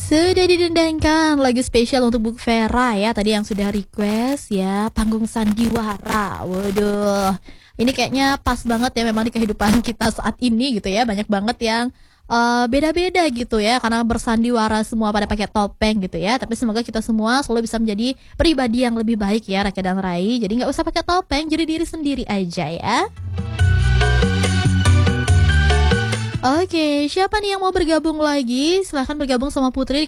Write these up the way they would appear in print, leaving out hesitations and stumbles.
Sudah didendangkan lagu spesial untuk Bu Vera ya. Tadi yang sudah request ya, Panggung Sandiwara. Waduh, ini kayaknya pas banget ya memang di kehidupan kita saat ini gitu ya. Banyak banget yang beda-beda gitu ya, karena bersandiwara semua pada pakai topeng gitu ya. Tapi semoga kita semua selalu bisa menjadi pribadi yang lebih baik ya, Raka dan Rai. Jadi nggak usah pakai topeng, jadi diri sendiri aja ya. Oke, siapa nih yang mau bergabung lagi? Silahkan bergabung sama Putri di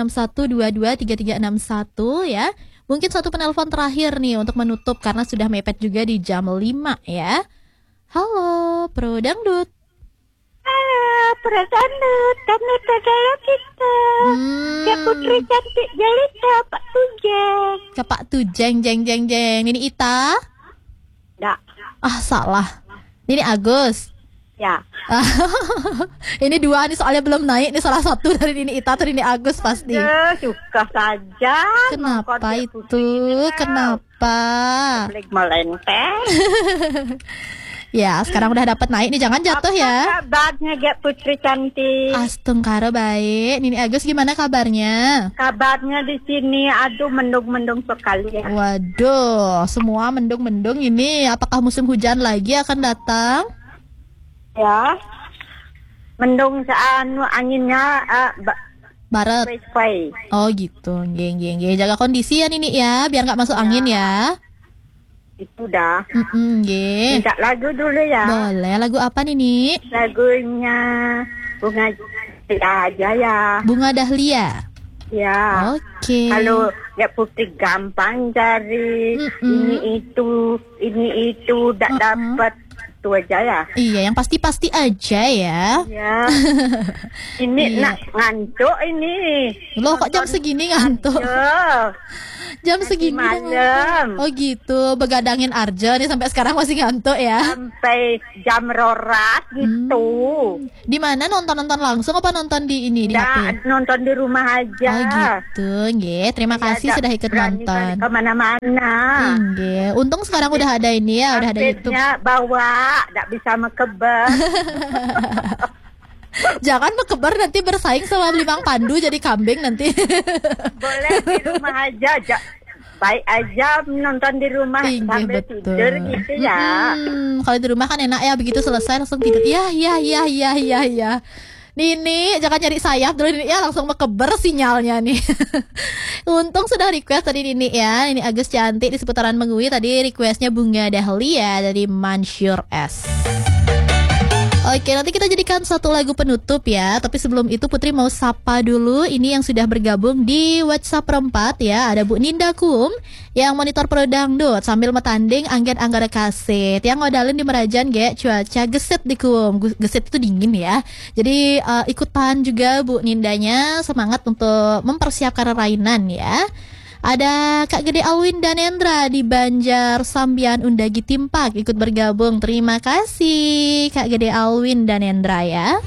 0361223361 ya. Mungkin satu penelpon terakhir nih untuk menutup karena sudah mepet juga di jam 5 ya. Halo, Pro Dangdut. Pro Dangdut, kami percaya kita. Ke Putri cantik jelita Pak Tujeng. Ke Pak Tujeng, jeng. Ini Ita? Nggak. Ah, salah. Ini Agus. Ya. Ini dua nih soalnya belum naik nih, salah satu dari ini Ita atau ini Agus pasti. Ya, suka saja. Kenapa itu? Kenapa? Balik melenteng. Ya, sekarang udah dapat naik nih, jangan jatuh ya. Kabarnya Gak Putri cantik? Astungkara baik. Nini Agus gimana kabarnya? Kabarnya di sini aduh mendung-mendung sekali ya. Waduh, semua mendung-mendung ini. Apakah musim hujan lagi akan datang? Ya. Mendung anginnya Barat. spray. Oh gitu, geng. Jaga kondisi ya Nini ya, biar nggak masuk angin ya. Itu dah. Geng. Minta lagu dulu ya. Boleh, lagu apa Nini? Lagunya Bunga aja ya. Bunga Dahlia. Ya. Oke. Kalau Gak Putri gampang cari ini itu tak dapat itu aja ya. Iya, yang pasti-pasti aja ya. Ya. Ini Iya. ngantuk ini. Loh, kok jam segini ngantuk? Ya. Jam segini udah malam. ngantuk. Oh gitu, begadangin Arjo nih sampai sekarang masih ngantuk ya. Sampai jam rorat gitu. Di mana nonton langsung apa nonton di ini di HP? Nonton di rumah aja. Oh gitu, nggih. Terima kasih sudah ikut nonton. Kemana-mana. Nggih. Untung sekarang udah ada ini ya, udah ada YouTube. HP-nya bawa, tak bisa mekeber. Jangan mekebar nanti bersaing sama Limang Pandu jadi kambing nanti. Boleh di rumah aja. Baik aja nonton di rumah sambil tidur gitu ya. Kalau di rumah kan enak ya, begitu selesai langsung tidur. Ya. Nini, jangan cari sayap dulu Nini ya, langsung mekeber sinyalnya nih. Untung sudah request tadi Nini ya. Ini Agus cantik di seputaran Mengui. Tadi requestnya Bunga Dahlia dari Mansur S. Oke, nanti kita jadikan satu lagu penutup ya. Tapi sebelum itu Putri mau sapa dulu ini yang sudah bergabung di WhatsApp perempat ya. Ada Bu Ninda Kum yang monitor Pro Dangdut sambil metanding Anggen Anggara Kaset. Yang ngodalin di Merajan cuaca gesit di Kum. Gesit itu dingin ya. Jadi ikutan juga Bu Nindanya, semangat untuk mempersiapkan rainan ya. Ada Kak Gede Alwin dan Endra di Banjar Sambian Undagi Timpak ikut bergabung. Terima kasih Kak Gede Alwin dan Endra ya.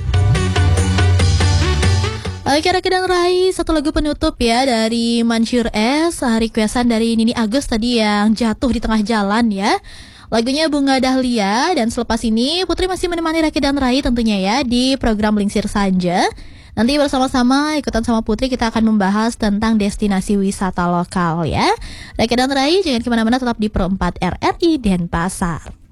Oke, Raka dan Rai, satu lagu penutup ya dari Mansur S. Requestan dari Nini Agus tadi yang jatuh di tengah jalan ya. Lagunya Bunga Dahlia. Dan selepas ini Putri masih menemani Raka dan Rai tentunya ya di program Lingsir Saja. Nanti bersama-sama ikutan sama Putri kita akan membahas tentang destinasi wisata lokal ya. Raka dan Rai jangan kemana-mana, tetap di Pro 4 RRI Denpasar.